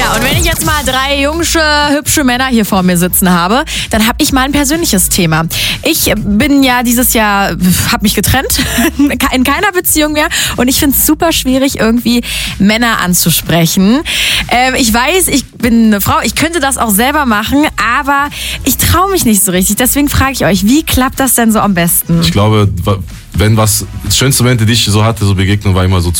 Ja, und wenn ich jetzt mal 3 hübsche Männer hier vor mir sitzen habe, dann habe ich mal ein persönliches Thema. Ich bin ja dieses Jahr, habe mich getrennt, in keiner Beziehung mehr und ich finde es super schwierig, irgendwie Männer anzusprechen. Ich weiß, ich bin eine Frau, ich könnte das auch selber machen, aber ich traue mich nicht so richtig. Deswegen frage ich euch, wie klappt das denn so am besten? Ich glaube, wenn das schönste Moment, die ich so hatte, so Begegnung, war immer so